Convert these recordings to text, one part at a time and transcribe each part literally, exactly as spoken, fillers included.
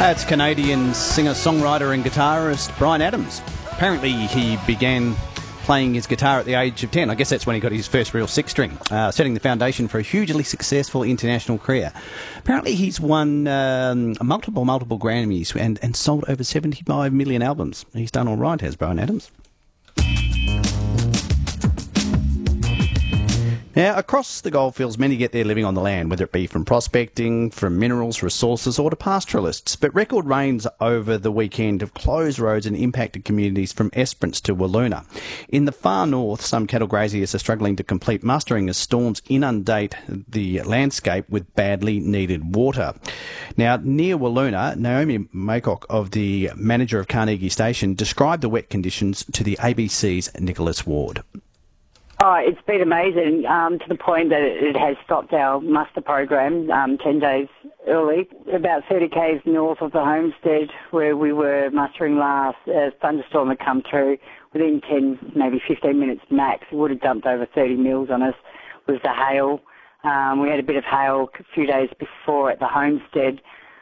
That's Canadian singer-songwriter and guitarist Bryan Adams. Apparently he began playing his guitar at the age of ten. I guess that's when he got his first real six-string, uh, setting the foundation for a hugely successful international career. Apparently he's won um, multiple, multiple Grammys and, and sold over seventy-five million albums. He's done all right, has Bryan Adams. Now, across the goldfields, many get their living on the land, whether it be from prospecting, from minerals, resources, or to pastoralists. But record rains over the weekend have closed roads and impacted communities from Esperance to Wiluna. In the far north, some cattle graziers are struggling to complete mustering as storms inundate the landscape with badly needed water. Now, near Wiluna, Naomi Maycock, of the manager of Carnegie Station, described the wet conditions to the A B C's Nicholas Ward. Oh, it's been amazing um, to the point that it has stopped our muster program um, ten days early. About thirty k's north of the homestead where we were mustering last, a thunderstorm had come through. Within ten, maybe fifteen minutes max, it would have dumped over thirty mils on us with the hail. Um, we had a bit of hail a few days before at the homestead.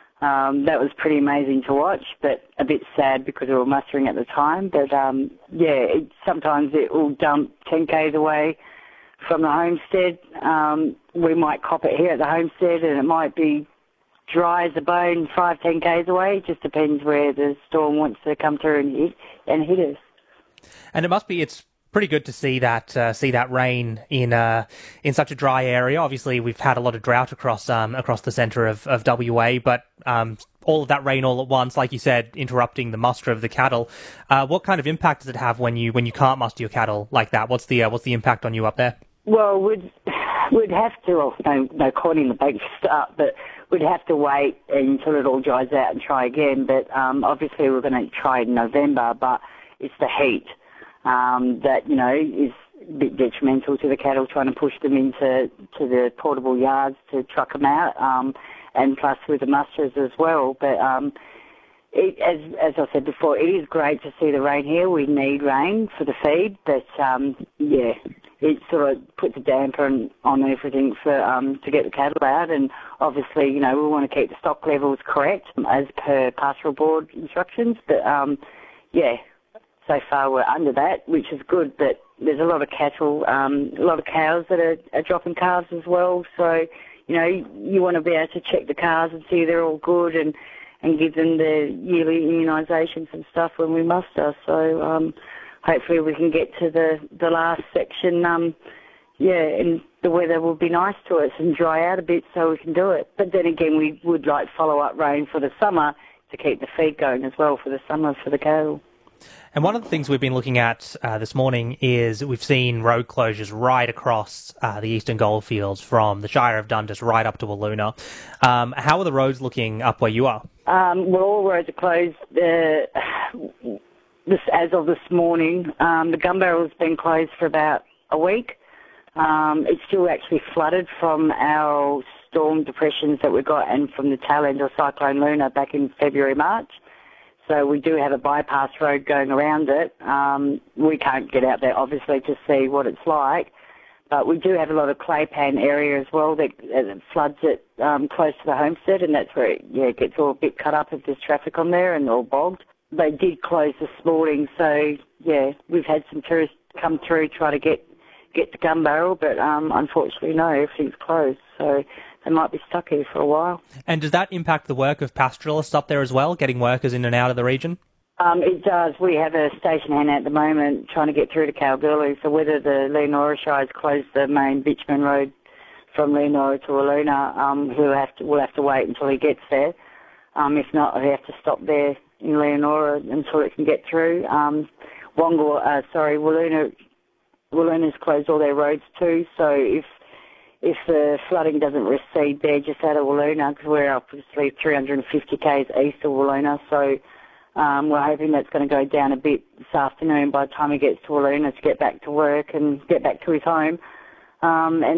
Um, that was pretty amazing to watch, but a bit sad because we were mustering at the time. But, um, yeah, it, sometimes it will dump ten k's away from the homestead. Um, we might cop it here at the homestead and it might be dry as a bone five, ten k's away. It just depends where the storm wants to come through and hit, and hit us. And it must be, it's pretty good to see that uh, see that rain in uh, in such a dry area. Obviously, we've had a lot of drought across um, across the centre of, of W A, but um, all of that rain all at once, like you said, interrupting the muster of the cattle. Uh, what kind of impact does it have when you when you can't muster your cattle like that? What's the uh, what's the impact on you up there? Well, we'd we'd have to, well, no, no corn in the bank for start, but we'd have to wait until it all dries out and try again. But um, obviously, we're going to try in November, but it's the heat. Um, that, you know, is a bit detrimental to the cattle, trying to push them into to the portable yards to truck them out, um, and plus with the musters as well. But um, it, as as I said before, it is great to see the rain here. We need rain for the feed, but um, yeah, it sort of puts a damper on, on everything for um, to get the cattle out. And obviously, you know, we want to keep the stock levels correct as per pastoral board instructions. But um, yeah. So far we're under that, which is good, but there's a lot of cattle, um, a lot of cows that are, are dropping calves as well. So, you know, you want to be able to check the calves and see they're all good and, and give them the yearly immunisations and stuff when we muster. So um, hopefully we can get to the, the last section, um, yeah, and the weather will be nice to us and dry out a bit so we can do it. But then again, we would like follow-up rain for the summer to keep the feed going as well for the summer for the cattle. And one of the things we've been looking at uh, this morning is we've seen road closures right across uh, the eastern goldfields from the Shire of Dundas right up to Wiluna. Um, how are the roads looking up where you are? Um, well, all roads are closed uh, this, as of this morning. Um, the gun barrel's been closed for about a week. Um, it's still actually flooded from our storm depressions that we got and from the tail end of Cyclone Luna back in February, March. So we do have a bypass road going around it. Um, we can't get out there, obviously, to see what it's like. But we do have a lot of clay pan area as well that, that floods it um, close to the homestead, and that's where it, yeah, it gets all a bit cut up if there's traffic on there and all bogged. They did close this morning, so, yeah, we've had some tourists come through try to get, get to Gun Barrel, but um, unfortunately, no, everything's closed. So they might be stuck here for a while. And does that impact the work of pastoralists up there as well, getting workers in and out of the region? Um, it does. We have a station hand at the moment trying to get through to Kalgoorlie, so whether the Leonora Shires close the main bitumen road from Leonora to Wiluna, um, he'll have to, we'll have to wait until he gets there. Um, if not, we have to stop there in Leonora until it can get through. Um, Wongor, uh, sorry, Wiluna, Wiluna's closed all their roads too, so if If the flooding doesn't recede there just out of Wiluna, because we're obviously three hundred fifty k's east of Wiluna, so um, we're hoping that's going to go down a bit this afternoon by the time he gets to Wiluna to get back to work and get back to his home. Um, and